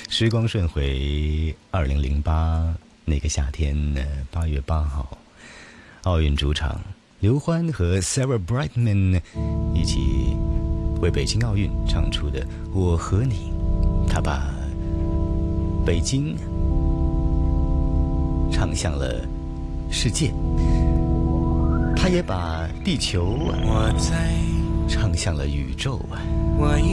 时光顺回2008那个夏天8月8号，奥运主场，刘欢和 Sarah Brightman 一起为北京奥运唱出的《我和你》，他把北京唱向了世界，他也把地球唱向了宇宙。